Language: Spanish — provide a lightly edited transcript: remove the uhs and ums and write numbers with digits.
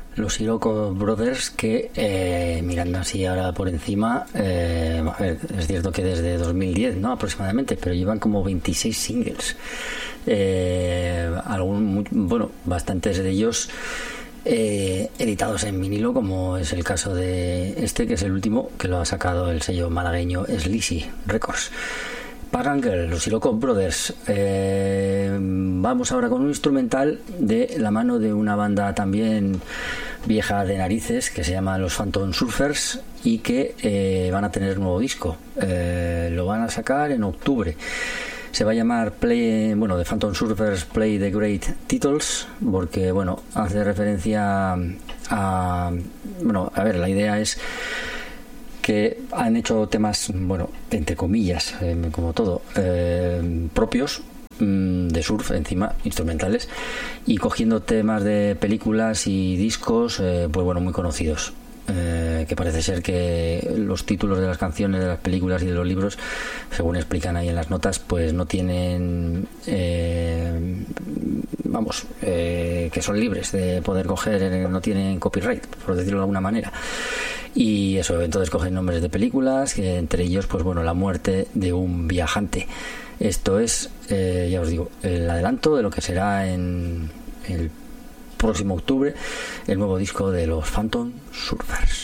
Los Iroko Brothers, que mirando así ahora por encima, a ver, es cierto que desde 2010, ¿no? Aproximadamente, pero llevan como 26 singles. Bastantes de ellos editados en vinilo, como es el caso de este, que es el último, que lo ha sacado el sello malagueño Sleazy Records. Pagan Girl, los Iroko Brothers. Vamos ahora con un instrumental de la mano de una banda también vieja de narices que se llama los Phantom Surfers y que van a tener un nuevo disco. Lo van a sacar en octubre. Se va a llamar The Phantom Surfers Play the Great Titles, porque hace referencia a ver, la idea es que han hecho temas, entre comillas, como todo, propios, de surf encima, instrumentales, y cogiendo temas de películas y discos muy conocidos, que parece ser que los títulos de las canciones de las películas y de los libros, según explican ahí en las notas, pues no tienen que son libres de poder coger, no tienen copyright, por decirlo de alguna manera. Y eso, entonces cogen nombres de películas, que entre ellos la muerte de un viajante. Esto es, ya os digo, el adelanto de lo que será en el próximo octubre el nuevo disco de los Phantom Surfers.